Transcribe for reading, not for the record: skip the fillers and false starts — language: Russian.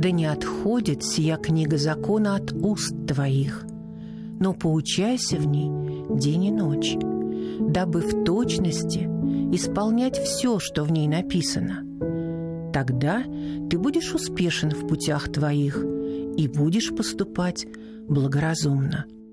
Да не отходит сия книга закона от уст твоих, но поучайся в ней день и ночь, дабы в точности исполнять все, что в ней написано. Тогда ты будешь успешен в путях твоих и будешь поступать благоразумно.